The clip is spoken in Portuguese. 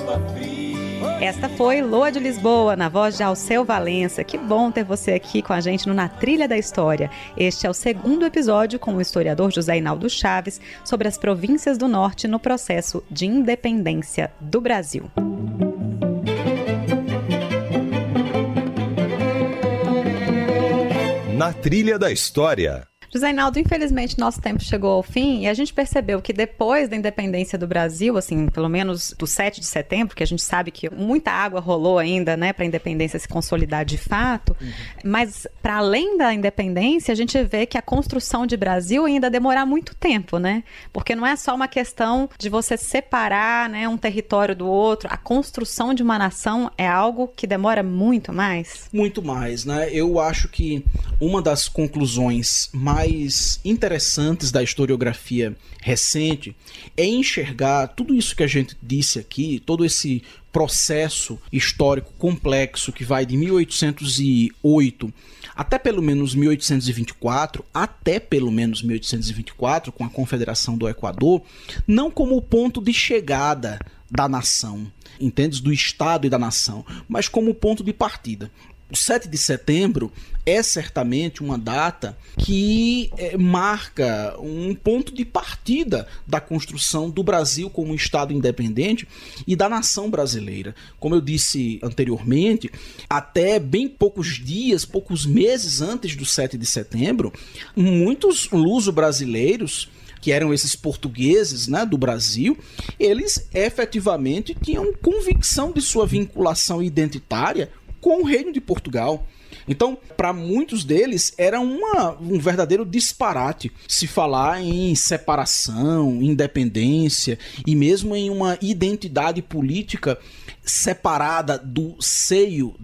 Esta foi Loa de Lisboa, na voz de Alceu Valença. Que bom ter você aqui com a gente no Na Trilha da História. Este é o segundo episódio com o historiador José Hinaldo Chaves sobre as províncias do Norte no processo de independência do Brasil. Na Trilha da História. José Hinaldo, infelizmente nosso tempo chegou ao fim e a gente percebeu que depois da independência do Brasil, assim, pelo menos do 7 de setembro, que a gente sabe que muita água rolou ainda, né, para a independência se consolidar de fato, mas para além da independência, a gente vê que a construção de Brasil ainda demorar muito tempo, né? Porque não é só uma questão de você separar, né, um território do outro, a construção de uma nação é algo que demora muito mais. Muito mais, né? Eu acho que uma das conclusões mais interessantes da historiografia recente é enxergar tudo isso que a gente disse aqui, todo esse processo histórico complexo que vai de 1808 até pelo menos 1824, com a Confederação do Equador, não como o ponto de chegada da nação, entende? Do Estado e da nação, mas como ponto de partida. O 7 de setembro é certamente uma data que marca um ponto de partida da construção do Brasil como um Estado independente e da nação brasileira. Como eu disse anteriormente, até bem poucos dias, poucos meses antes do 7 de setembro, muitos luso-brasileiros, que eram esses portugueses, né, do Brasil, eles efetivamente tinham convicção de sua vinculação identitária com o Reino de Portugal. Então, para muitos deles, era um verdadeiro disparate se falar em separação, independência e mesmo em uma identidade política separada do seio